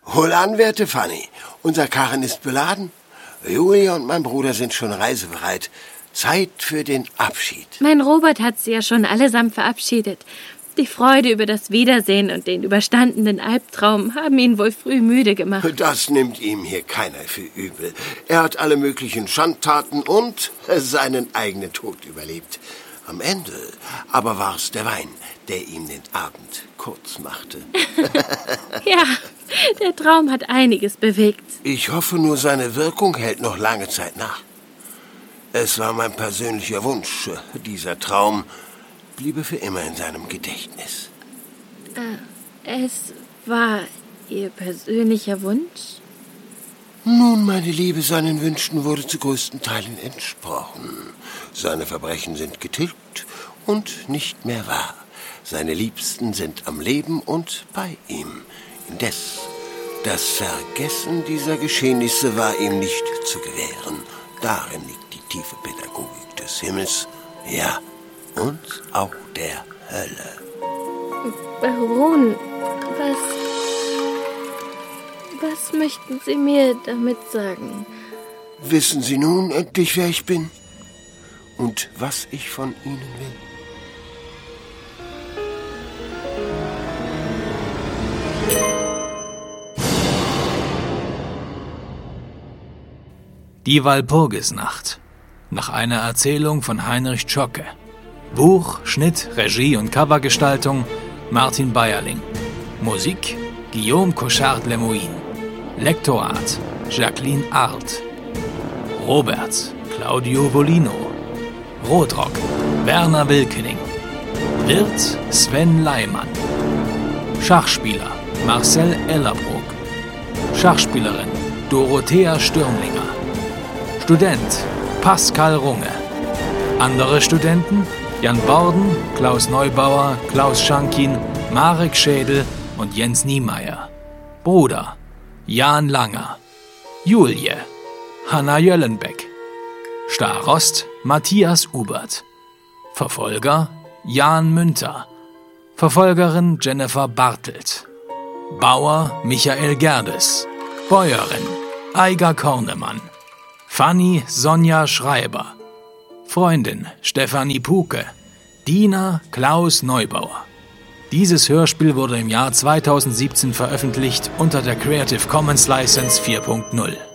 Hol an, werte Fanny. Unser Karren ist beladen. Julia und mein Bruder sind schon reisebereit. Zeit für den Abschied. Mein Robert hat sie ja schon allesamt verabschiedet. Die Freude über das Wiedersehen und den überstandenen Albtraum haben ihn wohl früh müde gemacht. Das nimmt ihm hier keiner für übel. Er hat alle möglichen Schandtaten und seinen eigenen Tod überlebt. Am Ende aber war es der Wein, der ihm den Abend kurz machte. Ja, der Traum hat einiges bewegt. Ich hoffe nur, seine Wirkung hält noch lange Zeit nach. Es war mein persönlicher Wunsch. Dieser Traum bliebe für immer in seinem Gedächtnis. Es war Ihr persönlicher Wunsch? Nun, meine Liebe, seinen Wünschen wurde zu größten Teilen entsprochen. Seine Verbrechen sind getilgt und nicht mehr wahr. Seine Liebsten sind am Leben und bei ihm. Indes, das Vergessen dieser Geschehnisse war ihm nicht zu gewähren. Darin liegt die tiefe Pädagogik des Himmels, ja, und auch der Hölle. Baron, was möchten Sie mir damit sagen? Wissen Sie nun endlich, wer ich bin und was ich von Ihnen will? Die Walpurgisnacht. Nach einer Erzählung von Heinrich Zschocke. Buch, Schnitt, Regie und Covergestaltung Martin Beierling. Musik Guillaume Cochard-Lemoine. Lektorat Jacqueline Arlt. Robert Claudio Bolino. Rotrock Werner Wilkening. Wirt Sven Leimann. Schachspieler Marcel Ellerbrook. Schachspielerin Dorothea Stürmlinger. Student Pascal Runge. Andere Studenten Jan Borden, Klaus Neubauer, Klaus Schankin, Marek Schädel und Jens Niemeyer. Bruder Jan Langer. Julie Hanna Jöllenbeck. Starost Matthias Ubert. Verfolger Jan Münter. Verfolgerin Jennifer Bartelt. Bauer Michael Gerdes. Bäuerin Eiger Kornemann. Fanny Sonja Schreiber. Freundin Stefanie Puke. Diener Klaus Neubauer. Dieses Hörspiel wurde im Jahr 2017 veröffentlicht unter der Creative Commons License 4.0.